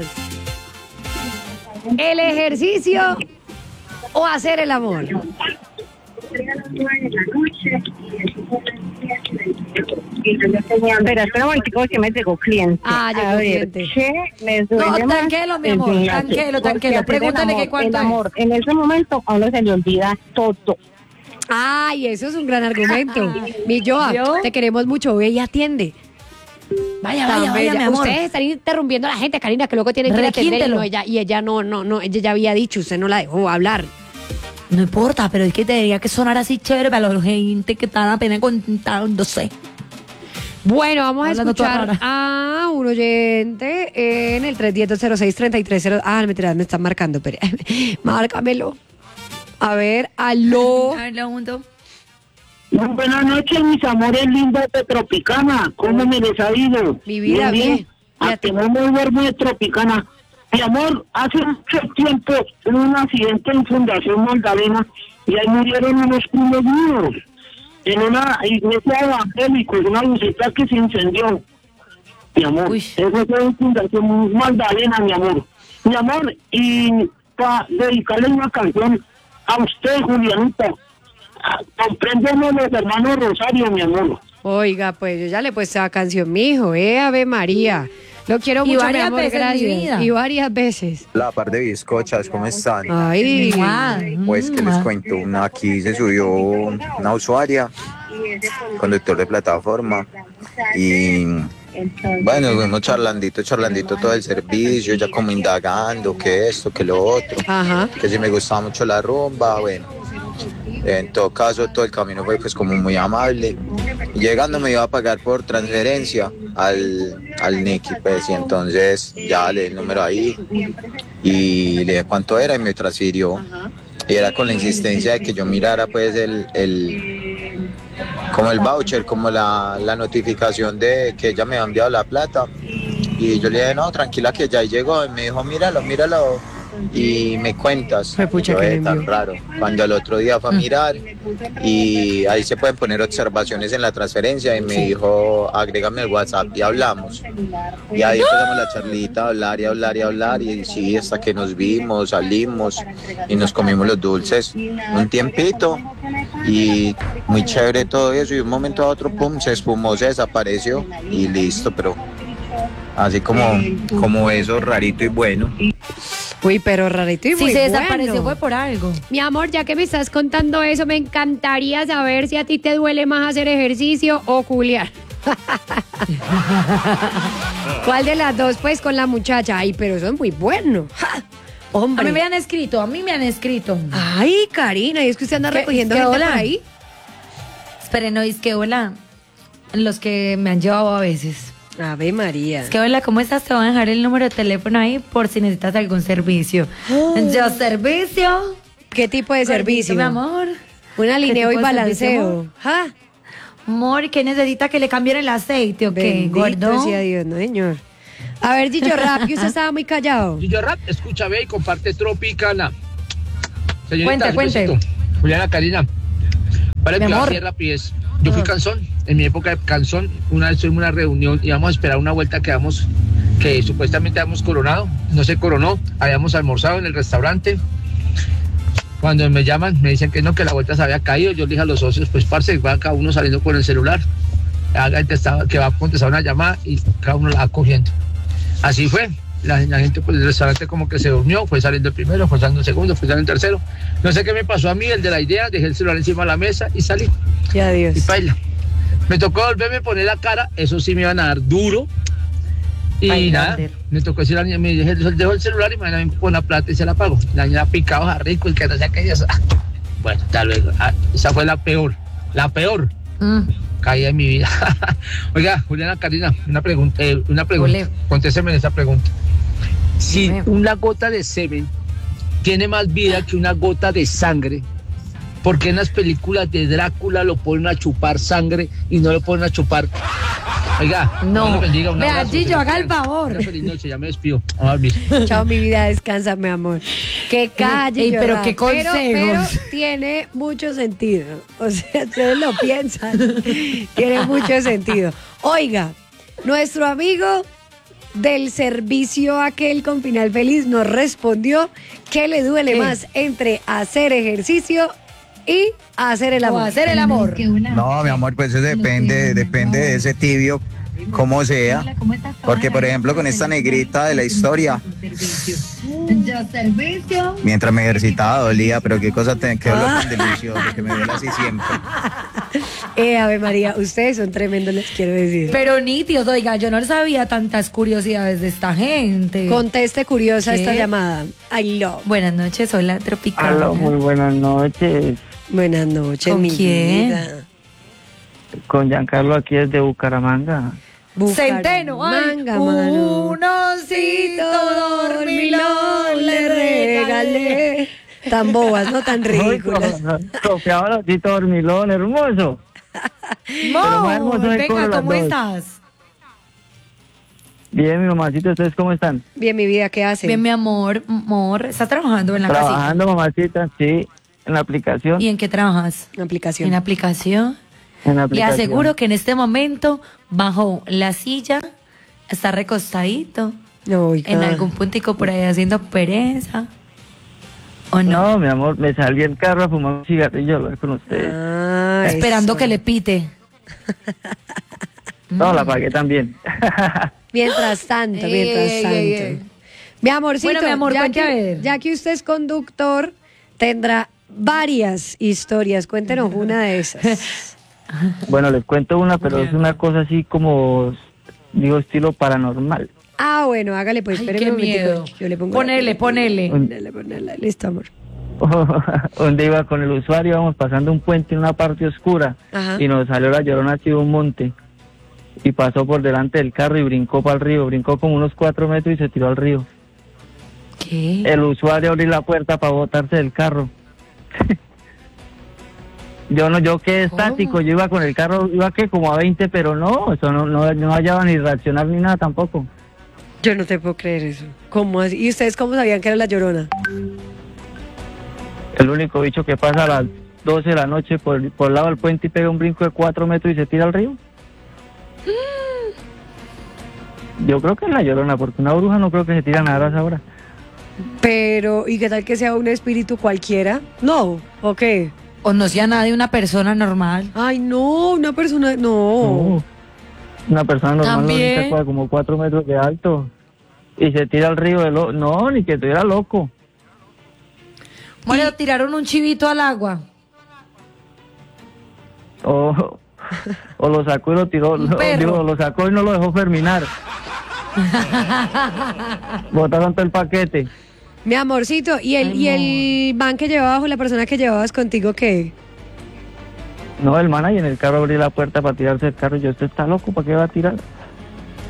¿El ejercicio o hacer el amor? Pero espera un momentico que me llegó cliente. Ah, llegó a ver, cliente. ¿qué me duele No, tranquilo, mi amor, más? tranquilo, tranquilo. Porque Pregúntale amor, que cuánto el amor, en ese momento a uno se le olvida todo. Ay, eso es un gran argumento. Mi Joa, ¿Yo? te queremos mucho, ve y atiende. Vaya, Tan vaya, vaya, bella. mi amor. Ustedes están interrumpiendo a la gente, Karina, que luego tienen que ir a atender. Y, Requíntelo. no, ella, y ella no, no, no, ella ya había dicho, usted no la dejó hablar. No importa, pero es que tendría que sonar así chévere para la gente que están apenas contándose. Bueno, vamos a Hablando toda escuchar rara. a un oyente en el tres uno cero, cero seis, tres tres cero. Ah, mentira, me están marcando, pero márcamelo. A ver, aló. A ver, lo junto. Muy buenas noches, mis amores lindos de Tropicana. ¿Cómo me les ha ido? Mi vida, bien. A que no me duermo de Tropicana. Mi amor, hace mucho tiempo hubo un accidente en Fundación Magdalena y ahí murieron unos primos míos. En una iglesia evangélica, en una lucita que se incendió. Mi amor, Uy. eso fue en Fundación Magdalena, mi amor. Mi amor, y para dedicarle una canción a usted, Julianita. Compréndeme los hermanos Rosario, mi amor. Oiga, pues yo ya le he puesto la canción, mijo, eh, Ave María. Lo quiero Y mucho, mi varias amor, veces, mi gracias. vida. Y varias veces. La par de bizcochas, ¿cómo están? Ay, Pues que les cuento, una, aquí se subió una usuaria, conductor de plataforma, y bueno, fuimos charlandito, charlandito todo el servicio, ya como indagando que esto, que lo otro, Ajá. que si me gustaba mucho la rumba, bueno. En todo caso, todo el camino fue pues como muy amable. Llegando me iba a pagar por transferencia al, al Nicky, pues, y entonces ya le di el número ahí y le dije cuánto era y me transfirió. Y era con la insistencia de que yo mirara pues el, el como el voucher, como la, la notificación de que ella me había enviado la plata. Y yo le dije, no, tranquila que ya llegó. Y me dijo, míralo, míralo. Y me cuentas. Fue pucha Yo, que eh, le tan envió. raro. Cuando el otro día fue a mirar y ahí se pueden poner observaciones en la transferencia y me dijo, agrégame el WhatsApp y hablamos. Y ahí empezamos la charlita, a hablar y hablar y hablar y sí, hasta que nos vimos, salimos y nos comimos los dulces un tiempito y muy chévere todo eso y de un momento a otro, pum, se espumó, se desapareció y listo, pero así como, como eso rarito y bueno. Uy, pero rarito y Si muy se bueno. desapareció fue por algo. Mi amor, ya que me estás contando eso, me encantaría saber si a ti te duele más hacer ejercicio o culiar. ¿Cuál de las dos, pues, con la muchacha? Ay, pero eso es muy bueno. ¡Ja! Hombre. A mí me han escrito, a mí me han escrito. Ay, Karina, ¿y es que usted anda ¿Qué- recogiendo qué gente hola? por ahí? Esperen, no, es que hola. Los que me han llevado a veces. Ave María. Es que hola, ¿cómo estás? Te voy a dejar el número de teléfono ahí por si necesitas algún servicio. Yo, servicio. ¿Qué tipo de Gordito, servicio? mi amor. Un alineo y tipo de balanceo. servicio, ¡Ja! Amor, ¿qué necesita que le cambien el aceite o qué, gordo? Sea Dios, no, señor. A ver, Gillo Rap, que usted estaba muy callado. Gillo Rap, escucha, ve y comparte Tropicana. Cuente, Señorita, cuente. besito. Juliana Karina, para Mi que amor. así rapidez. Yo fui Ah. cansón, en mi época de cansón, una vez tuvimos una reunión y íbamos a esperar una vuelta que damos, que supuestamente habíamos coronado, no se coronó, habíamos almorzado en el restaurante. Cuando me llaman, me dicen que no, que la vuelta se había caído. Yo le dije a los socios, pues parce, va cada uno saliendo con el celular, haga que, estaba, que va a contestar una llamada y cada uno la va cogiendo. Así fue. La, la gente pues, del restaurante como que se durmió, fue saliendo el primero, fue saliendo el segundo, fue saliendo el tercero. No sé qué me pasó a mí, el de la idea, dejé el celular encima de la mesa y salí. Y adiós. Y baila. Me tocó volverme a poner la cara, eso sí me iban a dar duro. Y Bailander. nada, me tocó decir a la niña, me dije, dejo el celular y me vengo con la plata y se la pago. La niña picado a rico y que no sé qué. Eso. Bueno, hasta luego. Ah, esa fue la peor, la peor Mm. caída en mi vida. Oiga, Juliana Karina, una pregunta, eh, una pregunta. Ole. Contésteme en esa pregunta. Si Dime. una gota de semen tiene más vida que una gota de sangre, ¿por qué en las películas de Drácula lo ponen a chupar sangre y no lo ponen a chupar? Oiga, No. Dios los bendiga, un Vea, abrazo, Gillo, que se haga el cuiden. favor. Una feliz noche, ya me despido. Vamos a dormir. Chao, mi vida, descansa, mi amor. Que calle, Ey, Gillo pero Rap. qué Pero, pero consejos. tiene mucho sentido. O sea, ustedes lo piensan. Tiene mucho sentido. Oiga, nuestro amigo del servicio aquel con final feliz nos respondió que le duele ¿Qué? más entre hacer ejercicio y hacer el O amor. hacer el amor. No, mi amor, pues eso depende, depende de ese tibio, como sea. Porque, por ejemplo, con esta negrita de la historia, mientras me ejercitaba dolía, pero qué cosa, te, qué dolor tan delicioso, que me duele así siempre. Eh, Ave María, ustedes son tremendos, les quiero decir. Pero nítidos, oiga, yo no sabía tantas curiosidades de esta gente. Conteste curiosa ¿Qué? esta llamada. I love. Buenas noches, hola Tropicana. Aló, muy buenas noches. Buenas noches, ¿Con mi quién? vida. Con Giancarlo aquí desde Bucaramanga. Centeno, ay, Bucaramanga, mano. un osito dormilón le regalé. Tan bobas, no tan ridículas. Copiaba el osito dormilón, hermoso. Pero más Mo, hermoso es venga, con las ¿cómo dos. estás? Bien, mi mamacita, ¿ustedes cómo están? Bien, mi vida, ¿qué hace? Bien, mi amor, amor, ¿estás trabajando en la casita? Trabajando, mamacita, sí, en la aplicación. ¿Y en qué trabajas? Una aplicación. En la aplicación. En la Le aplicación. aseguro que en este momento, bajo la silla, está recostadito, No, oiga. en algún puntico por ahí haciendo pereza. ¿O no? No, mi amor, me salí del carro a fumar un cigarrillo a hablar con ustedes. Ah, Esperando eso. que le pite. No, la pagué también. Mientras tanto, Ey, mientras ey, tanto. ey, ey. Mi amorcito, Bueno, mi amor, ya, cuente a que, ver. ya que usted es conductor, tendrá varias historias. Cuéntenos una de esas. Bueno, les cuento una, pero es una cosa así como, digo, estilo paranormal. Ah, bueno, hágale pues. Ay, espéreme qué un momentico, miedo. Yo le pongo Ponele, la- ponele. Ponele, ponele. Listo, amor. Donde iba con el usuario, íbamos pasando un puente en una parte oscura Ajá. y nos salió la llorona así de un monte y pasó por delante del carro y brincó para el río, brincó como unos cuatro metros y se tiró al río. ¿Qué? El usuario abrió la puerta para botarse del carro. Yo no, yo quedé estático, yo iba con el carro, iba que como a veinte, pero no, eso no, no, no hallaba ni reaccionar ni nada tampoco. Yo no te puedo creer eso. ¿Cómo así? ¿Y ustedes cómo sabían que era la llorona? El único bicho que pasa a las doce de la noche por, por el lado del puente y pega un brinco de cuatro metros y se tira al río. Yo creo que es la llorona, porque una bruja no creo que se tire a nadar a esa hora. Pero, ¿y qué tal que sea un espíritu cualquiera? No, ¿o qué? O no sea nada de una persona normal. Ay, no, una persona, no. No. Una persona normal no También. brinca cua- como cuatro metros de alto y se tira al río de lo... No, ni que estuviera loco. Bueno, tiraron un chivito al agua. O, o lo sacó y lo tiró, Un lo, perro. digo, lo sacó y no lo dejó terminar. Botaron todo el paquete. Mi amorcito, ¿y el, y el man que llevabas o la persona que llevabas contigo qué? No, el man ahí en el carro abrió la puerta para tirarse del carro. Yo, ¿usted está loco? ¿Para qué va a tirar?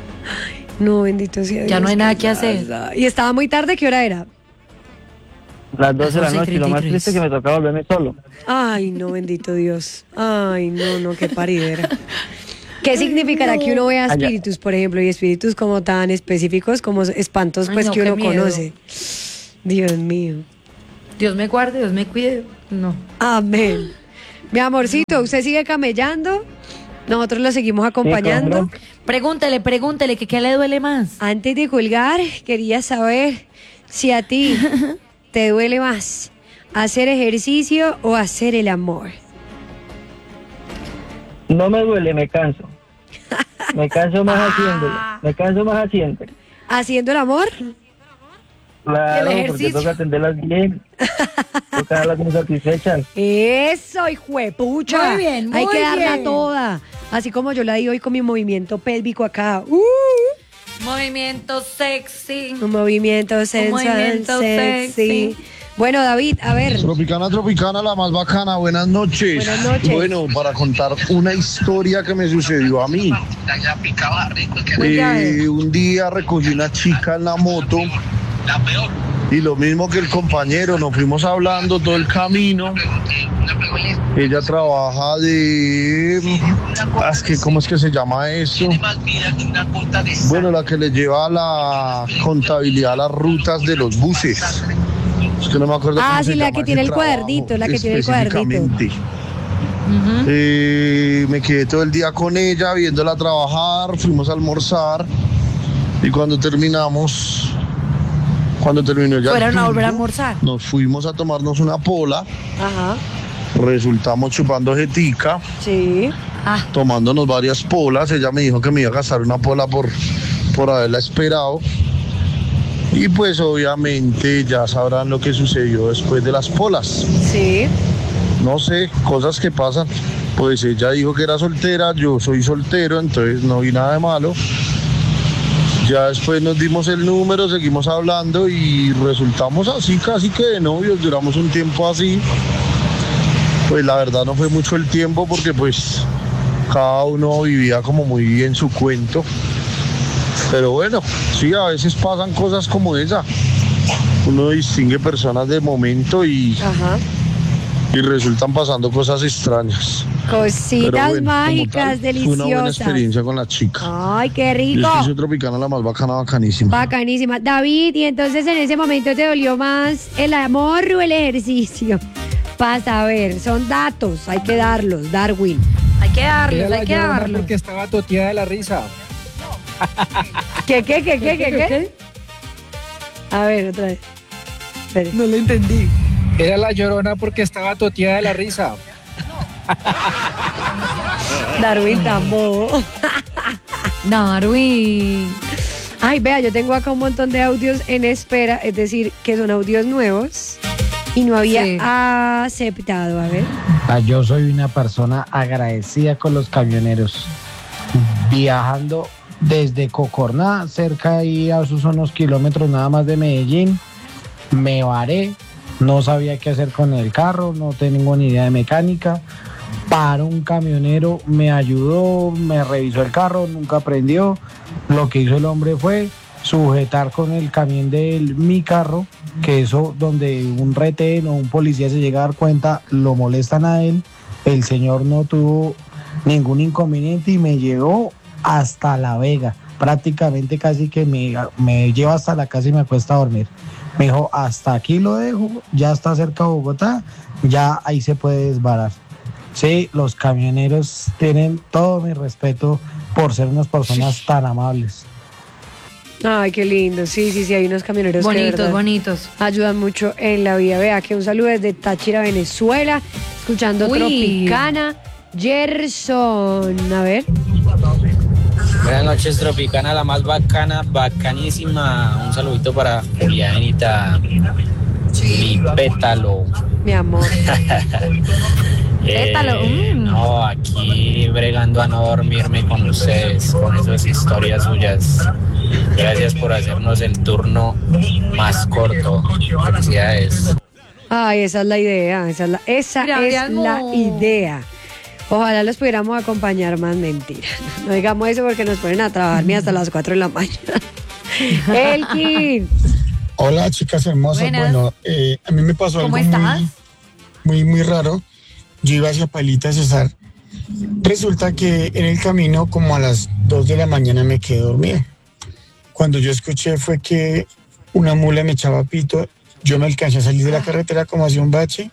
No, bendito sea Dios. Ya no hay nada que pasa. hacer. ¿Y estaba muy tarde? ¿Qué hora era? Las doce de la noche, y lo más triste es que me tocaba volverme solo. Ay, no, bendito Dios. Ay, no, no, qué paridera. ¿Qué significará que uno vea espíritus, por ejemplo, y espíritus como tan específicos como espantos, pues, Ay, no, que uno conoce? Dios mío. Dios me guarde, Dios me cuide. No. Amén. Mi amorcito, ¿usted sigue camellando? Nosotros lo seguimos acompañando. Sí, pregúntele, pregúntele, que qué le duele más. Antes de colgar, quería saber si a ti te duele más hacer ejercicio o hacer el amor. No me duele, me canso. Me canso más haciéndolo. Me canso más haciendo. ¿Haciendo el amor? Claro, porque toca atenderlas bien. Toca darlas bien satisfechas. Eso, hijuepucha. Muy bien, muy Hay que darla bien. toda. Así como yo la di hoy con mi movimiento pélvico acá. Uh. Movimiento sexy. Un movimiento sensual, movimiento sexy. sexy. Bueno, David, a ver. Tropicana, Tropicana, la más bacana. Buenas noches. Buenas noches. Bueno, para contar una historia que me sucedió a mí. Eh, un día recogí una chica en la moto. Y lo mismo que el compañero, nos fuimos hablando todo el camino. Ella trabaja de... Es que, ¿cómo es que se llama eso? Bueno, la que le lleva la contabilidad a las rutas de los buses. Es que no me acuerdo Ah, cómo sí, se la llama que tiene ese el cuadernito, la que tiene el cuadernito. específicamente. Eh, me quedé todo el día con ella, viéndola trabajar, fuimos a almorzar y cuando terminamos... Cuando terminó ya ¿Fueron el a turno, volver a almorzar? nos fuimos a tomarnos una pola. Ajá. Resultamos chupando jetica, Sí. Ah, tomándonos varias polas. Ella me dijo que me iba a gastar una pola por, por haberla esperado. Y pues obviamente ya sabrán lo que sucedió después de las polas. Sí. No sé, cosas que pasan. Pues ella dijo que era soltera, yo soy soltero, entonces no vi nada de malo. Ya después nos dimos el número, seguimos hablando y resultamos así casi que de novios, duramos un tiempo así. Pues la verdad no fue mucho el tiempo porque pues cada uno vivía como muy bien su cuento. Pero bueno, sí, a veces pasan cosas como esa. Uno distingue personas de momento y, Ajá. y resultan pasando cosas extrañas. Cositas Pero bueno, mágicas, tal, deliciosas. Fue una buena experiencia con la chica. Ay, qué rico. Yo soy Tropicana, la más bacana, bacanísima. Bacanísima. David, y entonces en ese momento te dolió más el amor o el ejercicio. Para saber, son datos, hay que darlos, Darwin. hay que darlos, Era hay que la darlos. porque estaba toteada de la risa. ¿Qué, qué, qué, qué, qué, qué? A ver, otra vez. Espere. No lo entendí. Era la llorona porque estaba toteada de la risa. Darwin tan bobo. Darwin. Ay, vea, yo tengo acá un montón de audios en espera, es decir, que son audios nuevos y no había Sí. aceptado. A ver. Ah, Yo soy una persona agradecida con los camioneros. Viajando desde Cocorná, cerca ahí a sus unos kilómetros nada más de Medellín, me varé, no sabía qué hacer con el carro, no tenía ninguna idea de mecánica. Paró un camionero, me ayudó, me revisó el carro, nunca prendió. Lo que hizo el hombre fue sujetar con el camión de mi carro, que eso donde un retén o un policía se llega a dar cuenta, lo molestan a él. El señor no tuvo ningún inconveniente y me llevó hasta La Vega. Prácticamente casi que me, me lleva hasta la casa y me acuesta a dormir. Me dijo, hasta aquí lo dejo, ya está cerca de Bogotá, ya ahí se puede desbarar. Sí, los camioneros tienen todo mi respeto por ser unas personas tan amables. Ay, qué lindo. Sí, sí, sí, hay unos camioneros que de Bonitos, verdad bonitos. ayudan mucho en la vida. Vea, que un saludo desde Táchira, Venezuela, escuchando Uy. Tropicana. Gerson, a ver. Buenas noches, Tropicana, la más bacana, bacanísima. Un saludito para Julianita, mi pétalo. Mi amor. Eh, Pétalo, mm. No, aquí bregando a no dormirme con ustedes, con esas historias suyas. Gracias por hacernos el turno más corto. Felicidades. Ay, esa es la idea, esa es la, esa Mira, es Adrián, la no. idea. Ojalá los pudiéramos acompañar, más mentira. No digamos eso porque nos ponen a trabajar ni hasta las cuatro de la mañana. Elkin. Hola, chicas hermosas. Buenas. Bueno, eh, a mí me pasó algo ¿Cómo estás? muy, muy, muy raro. Yo iba hacia Pailita Cesar. Resulta que en el camino, como a las dos de la mañana, me quedé dormido. Cuando yo escuché fue que una mula me echaba pito. Yo me alcancé a salir de la carretera como hacia un bache.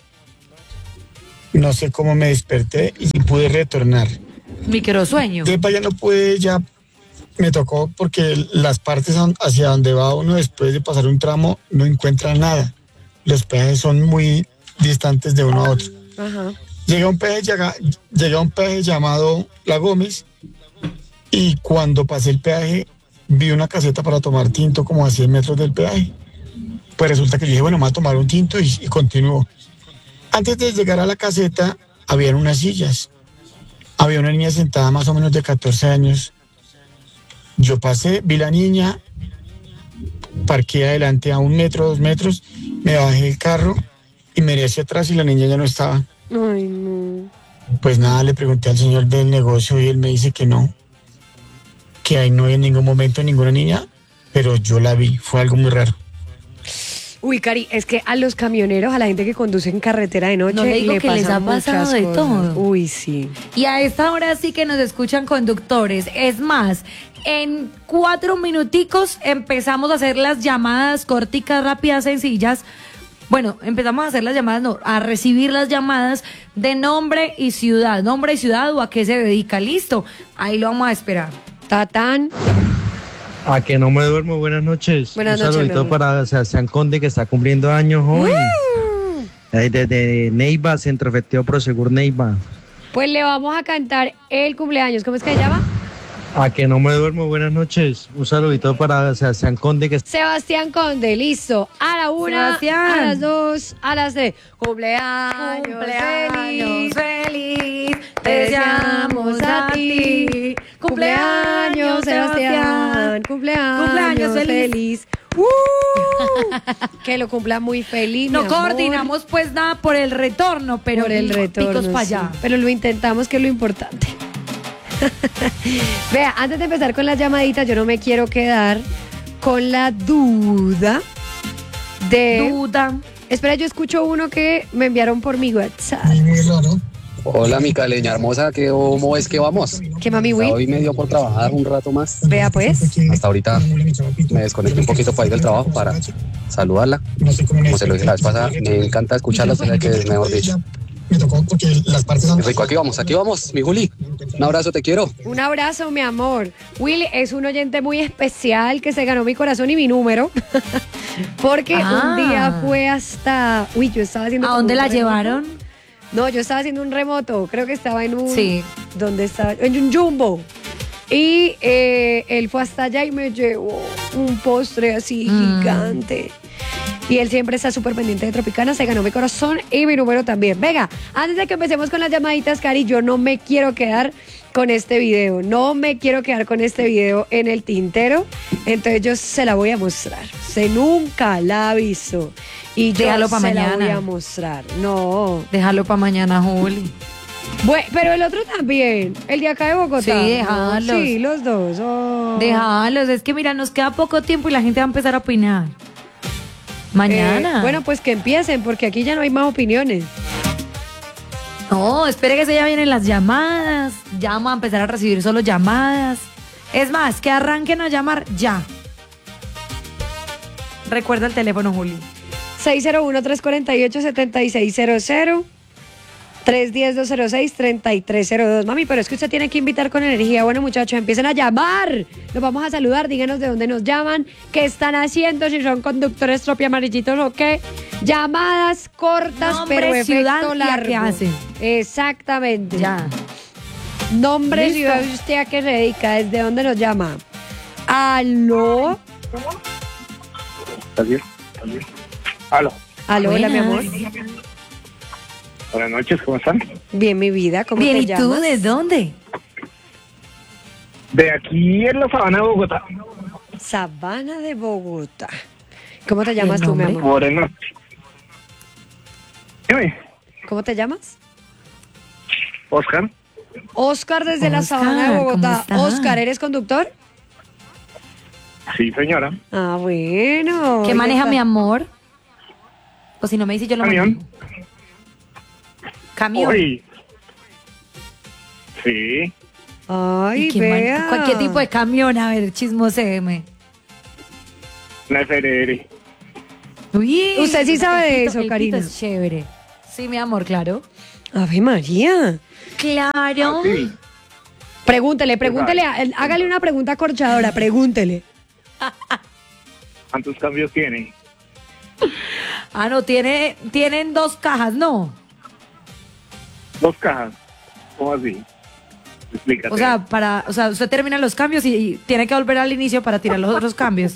No sé cómo me desperté y pude retornar. Microsueño. Entonces, para allá no pude, ya me tocó porque las partes hacia donde va uno después de pasar un tramo no encuentra nada. Los peajes son muy distantes de uno a otro. Ajá. Llega un peaje, llega, llega un peaje llamado La Gómez y cuando pasé el peaje vi una caseta para tomar tinto como a cien metros del peaje. Pues resulta que yo dije, bueno, me voy a tomar un tinto y, y continúo. Antes de llegar a la caseta habían unas sillas. Había una niña sentada más o menos de catorce años. Yo pasé, vi la niña, parqué adelante a un metro, dos metros, me bajé del carro y miré hacia atrás y la niña ya no estaba. Ay, no. Pues nada, le pregunté al señor del negocio y él me dice que no, que ahí no hay en ningún momento ninguna niña, pero yo la vi, fue algo muy raro. Uy, Cari, es que a los camioneros, a la gente que conduce en carretera de noche, No le digo que les ha pasado de todo. Uy, sí. Y a esta hora sí que nos escuchan conductores. Es más, en cuatro minuticos empezamos a hacer las llamadas corticas, rápidas, sencillas. Bueno, empezamos a hacer las llamadas, no, a recibir las llamadas de nombre y ciudad. Nombre y ciudad o a qué se dedica. Listo, ahí lo vamos a esperar. Tatán. A que no me duermo, buenas noches. Buenas Un noches, saludito mi amor. para Sebastián Conde, que está cumpliendo años hoy. ¡Uh! Desde Neiva, Centro Efectivo Prosegur Neiva. Pues le vamos a cantar el cumpleaños. ¿Cómo es que se llama? A que no me duermo, buenas noches. Un saludito para Sebastián Conde, que Sebastián Conde, listo. A la una, Sebastián. a las dos, a las tres. Cumpleaños, Cumpleaños feliz, te deseamos a ti. Cumpleaños, Sebastián. Cumpleaños, Cumpleaños feliz. feliz. ¡Uh! Que lo cumpla muy feliz. No mi amor. coordinamos pues nada por el retorno, pero Por el retorno. picos para sí. allá. Pero lo intentamos, que es lo importante. Vea, antes de empezar con las llamaditas, yo no me quiero quedar con la duda de... Duda. Espera, yo escucho uno que me enviaron por mi WhatsApp. Muy raro. Hola, mi caleña hermosa, ¿qué, ¿cómo es que vamos? ¿Qué, mami, Will? Hoy me dio por trabajar un rato más. Vea, pues. Hasta ahorita me desconecté un poquito para ir del trabajo para saludarla. Como se lo dije la vez pasada, me encanta escucharla, o sea que es mejor dicho. Me tocó porque las partes son... Rico, aquí vamos, aquí vamos, mi Juli. Un abrazo, te quiero. Un abrazo, mi amor. Willy es un oyente muy especial que se ganó mi corazón y mi número. Porque Ah. un día fue hasta... Uy, yo estaba haciendo... ¿A como dónde un la remoto. llevaron? No, yo estaba haciendo un remoto. Creo que estaba en un... Sí. ¿Dónde estaba? En un jumbo. Y eh, él fue hasta allá y me llevó un postre así Mm. gigante. Y él siempre está súper pendiente de Tropicana. Se ganó mi corazón y mi número también. Venga, antes de que empecemos con las llamaditas, Cari, yo no me quiero quedar con este video. No me quiero quedar con este video en el tintero. Entonces yo se la voy a mostrar. Se nunca la aviso. Y yo Déjalo pa' se la mañana. voy a mostrar. No. Déjalo para mañana, Juli. Bueno, pero el otro también. El de acá de Bogotá. Sí, déjalos. Sí, los dos. Oh. Déjalos, es que mira, nos queda poco tiempo y la gente va a empezar a opinar. Mañana. Eh, bueno, pues que empiecen, porque aquí ya no hay más opiniones. No, espere que se ya vienen las llamadas. Ya vamos a empezar a recibir solo llamadas. Es más, que arranquen a llamar ya. Recuerda el teléfono, Juli. seis cero uno, tres cuatro ocho, siete seis cero cero. tres uno cero, dos cero seis, tres tres cero dos. Mami, pero es que usted tiene que invitar con energía. Bueno, muchachos, empiecen a llamar. Los vamos a saludar. Díganos de dónde nos llaman, qué están haciendo, si son conductores tropi amarillitos o qué. Llamadas cortas, Nombre, pero ciudad efecto y a largo. qué hacen. Exactamente. Ya. Nombre, Listo. ciudad, y usted a qué se dedica, desde dónde nos llama. Aló. ¿Estás bien? ¿Estás bien? Aló. Aló, hola, mi amor. Buenas noches, ¿cómo están? Bien, mi vida, ¿cómo Bien, te ¿y llamas? tú de dónde? De aquí en la sabana de Bogotá. Sabana de Bogotá. ¿Cómo te llamas tú, mi amor? Moreno. Dime, ¿Cómo te llamas? Oscar. Oscar desde la Oscar, Sabana de ¿cómo Bogotá. estás? Oscar, ¿eres conductor? Sí, señora. Ah, bueno. ¿Qué maneja mi amor? O si no me dice yo lo Camión. manejo. Camión. Uy. Sí. Ay, ¿Y qué vea. man- Cualquier tipo de camión, a ver, chismoseme. La F R R. Uy, Usted sí sabe de el eso, pito Karina. es chévere. Sí, mi amor, claro. Ave María. Claro. Ah, sí. Pregúntele, pregúntele, a- hágale una pregunta corchadora, pregúntele. ¿Cuántos cambios tiene? Ah, no, tiene, tienen dos cajas, ¿no? Dos cajas. ¿Cómo así? Explícate. O sea, para, o sea, usted termina los cambios y, y tiene que volver al inicio para tirar los otros cambios.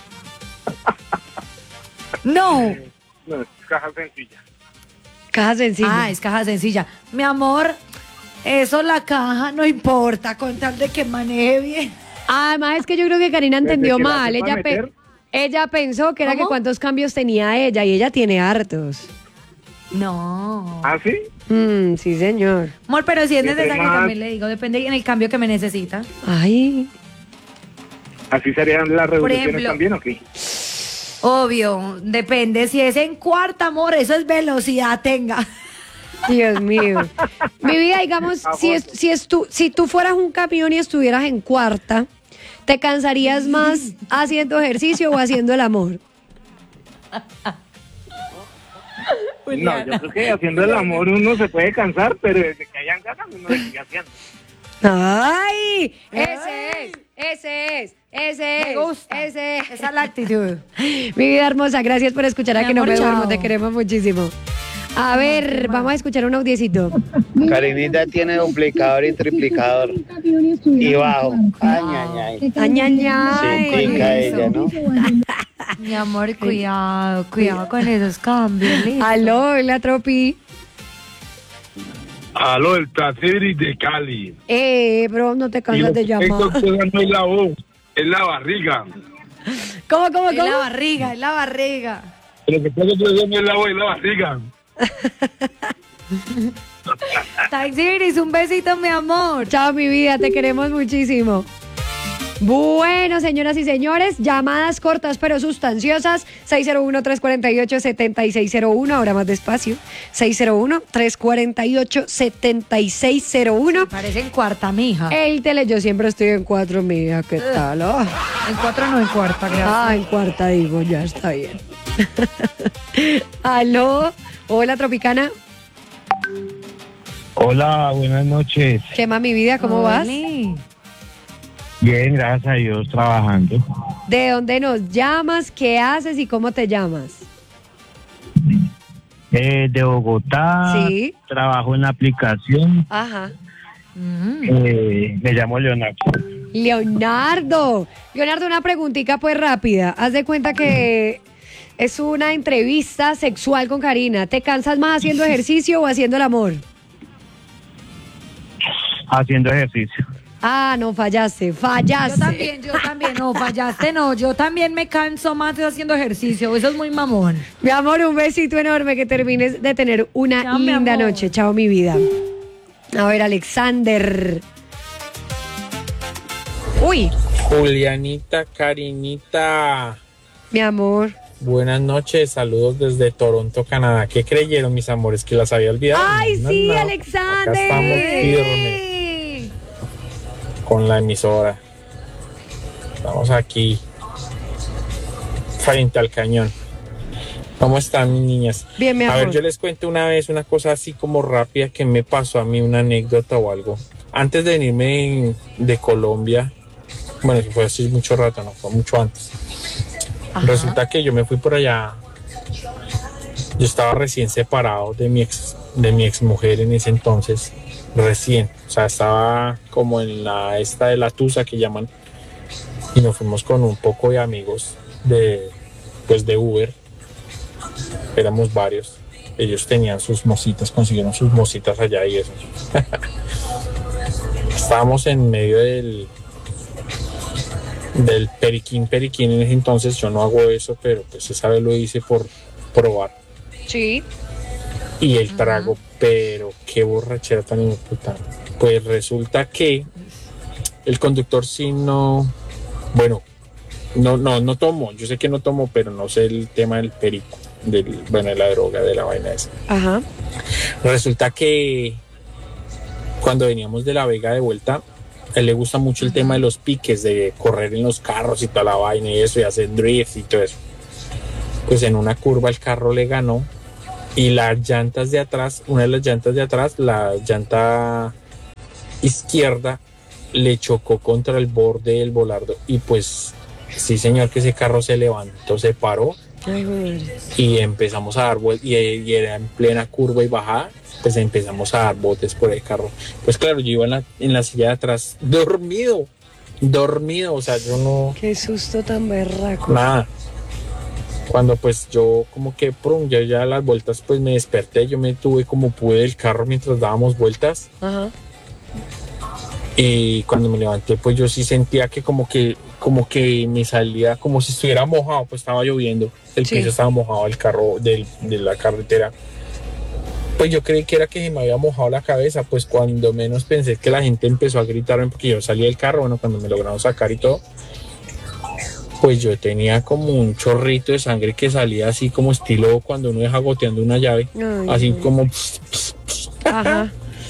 No. No, es caja sencilla. Caja sencilla. Ah, es caja sencilla. Mi amor, eso la caja no importa con tal de que maneje bien. Además es que yo creo que Karina entendió Desde que la mal. sepa Ella, pe- meter. ella pensó que era ¿Cómo? que cuántos cambios tenía ella y ella tiene hartos. No. ¿Ah, sí? Mm, sí, señor. Amor, pero si es Entre necesario más- también le digo, depende en el cambio que me necesita. Ay. ¿Así serían las revoluciones ejemplo- también o qué? Obvio, depende. Si es en cuarta, amor, eso es velocidad, tenga. Dios mío. Mi vida, digamos, si, es, si, es tú, si tú fueras un camión y estuvieras en cuarta, ¿te cansarías más haciendo ejercicio o haciendo el amor? No, yo creo que haciendo el amor uno se puede cansar, pero desde que hayan ganas uno lo sigue haciendo. ¡Ay! Ese es, ese es, ese es. Me gusta. Ese es. Esa es la actitud. Mi vida hermosa, gracias por escuchar a Mi Que No amor, Me Duermo, chao. te queremos muchísimo. A ver, vamos a escuchar un audiecito. Karinita tiene duplicador y triplicador. Y bajo. Ay, ay, ay. Ay, ay, ay. Sentica ella, ¿no? Mi amor, cuidado, cuidado con esos cambios. ¿listo? Aló, la tropi. Aló, el Traceri de Cali. Eh, bro, no te Y lo cansas de que llamar. tengo que dar no es la voz, es la barriga. ¿Cómo, cómo, Es la cómo? barriga, es la barriga. Lo que tengo que dar no es la voz, es la barriga. Taxiris, un besito, mi amor. Chao, mi vida, te queremos muchísimo. Bueno, señoras y señores, llamadas cortas pero sustanciosas. seis cero uno, tres cuatro ocho, siete seis cero uno, ahora más despacio. seis cero uno, tres cuatro ocho, siete seis cero uno. Parece en cuarta, mija. El tele, yo siempre estoy en cuatro, mija, ¿qué tal? Oh. En cuatro no, en cuarta, gracias. Ah, en cuarta digo, ya está bien. Aló, hola, Tropicana. Hola, buenas noches. ¿Qué más, mi vida? ¿Cómo vas? Oli. Bien, gracias a Dios, trabajando. ¿De dónde nos llamas? ¿Qué haces y cómo te llamas? Eh, de Bogotá, Sí. trabajo en la aplicación. Ajá. Mm. Eh, me llamo Leonardo. Leonardo. Leonardo, una preguntita pues rápida. Haz de cuenta que es una entrevista sexual con Karina. ¿Te cansas más haciendo ejercicio o haciendo el amor? Haciendo ejercicio. Ah, no, fallaste, fallaste. Yo también, yo también, no, fallaste, no, yo también me canso más de haciendo ejercicio, eso es muy mamón. Mi amor, un besito enorme, que termines de tener una Chao, mi linda amor. noche. Chao, mi vida. A ver, Alexander. Uy, Julianita, Karinita, mi amor. buenas noches, saludos desde Toronto, Canadá. ¿Qué creyeron, mis amores, que las había olvidado? Ay, No, sí, no. Alexander. Acá estamos firmes con la emisora. Estamos aquí frente al cañón. ¿Cómo están, mis niñas? Bien, mi A ver, amor. yo les cuento una vez una cosa así como rápida que me pasó a mí, una anécdota o algo. Antes de venirme de Colombia, bueno, que fue así mucho rato, no, fue mucho antes. Ajá. Resulta que yo me fui por allá. Yo estaba recién separado de mi ex, de mi ex mujer en ese entonces, recién. O sea, estaba como en la esta de la tusa que llaman. Y nos fuimos con un poco de amigos de, pues de Uber. Éramos varios. Ellos tenían sus mositas, consiguieron sus mositas allá y eso. Estábamos en medio del del periquín, periquín en ese entonces. Yo no hago eso, pero pues esa vez lo hice por probar. Sí. Y el trago, pero qué borrachera tan imputada. Pues resulta que el conductor sí no, bueno, no, no, no tomo, yo sé que no tomo, pero no sé el tema del perico, del, bueno, de la droga, de la vaina esa. Ajá. Resulta que cuando veníamos de La Vega de vuelta, a él le gusta mucho el Ajá. tema de los piques, de correr en los carros y toda la vaina y eso, y hacer drift y todo eso. Pues en una curva el carro le ganó y las llantas de atrás, una de las llantas de atrás, la llanta izquierda, le chocó contra el borde del volardo y pues sí señor que ese carro se levantó, se paró. Ay, y empezamos a dar vueltas y, y era en plena curva y bajada, pues empezamos a dar botes por el carro. Pues claro, yo iba en la, en la silla de atrás dormido, dormido, o sea, yo no... Qué susto tan berraco. Nada. Cuando pues yo como que prum, ya, ya las vueltas pues me desperté, yo me tuve como pude del carro mientras dábamos vueltas. Ajá. Y cuando me levanté, pues yo sí sentía que como que como que me salía como si estuviera mojado, pues estaba lloviendo, el sí. piso estaba mojado, el carro del, de la carretera. Pues yo creí que era que se me había mojado la cabeza, pues cuando menos pensé que la gente empezó a gritarme porque yo salí del carro, bueno, cuando me lograron sacar y todo, pues yo tenía como un chorrito de sangre que salía así como estilo cuando uno deja goteando una llave, ay, así ay. como... Ajá.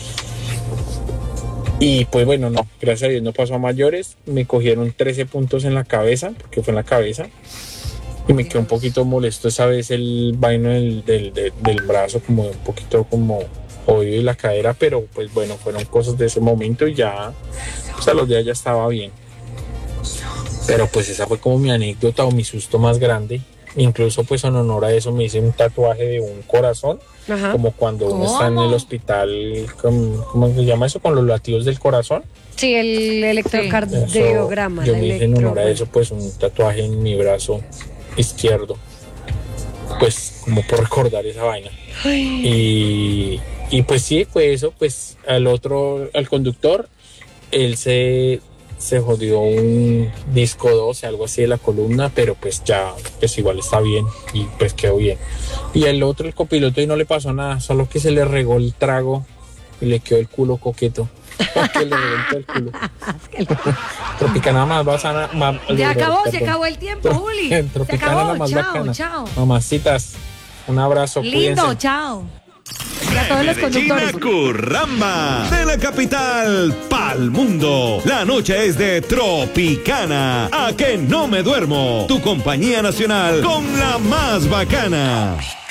Y pues bueno, no, gracias a Dios no pasó a mayores, me cogieron trece puntos en la cabeza, porque fue en la cabeza, y me quedó un poquito molesto esa vez el vaino del, del, del, del brazo, como un poquito como oído y la cadera, pero pues bueno, fueron cosas de ese momento y ya, pues a los días ya estaba bien. Pero pues esa fue como mi anécdota o mi susto más grande. Incluso pues en honor a eso me hice un tatuaje de un corazón. Ajá. Como cuando uno está en el hospital, ¿cómo, ¿cómo se llama eso? Con los latidos del corazón. Sí, el electrocardiograma. Yo me hice en honor a eso pues un tatuaje en mi brazo izquierdo. Pues como por recordar esa vaina. Y, y pues sí, fue eso. Pues al otro, al conductor, él se... se jodió un disco doce, algo así de la columna, pero pues ya, pues igual está bien y pues quedó bien. Y el otro, el copiloto, y no le pasó nada, solo que se le regó el trago y le quedó el culo coqueto. Que le reventó el culo. Tropicana más bacana. Más, ya acabó, perdón. Se acabó el tiempo, Juli. Tropicana se acabó, más chao, bacana. Chao. Mamacitas, un abrazo. Lindo, cuídense. Chao. A todos los conductores. Curramba, de la capital pa'l mundo. La noche es de Tropicana. A que no me duermo. Tu compañía nacional con la más bacana.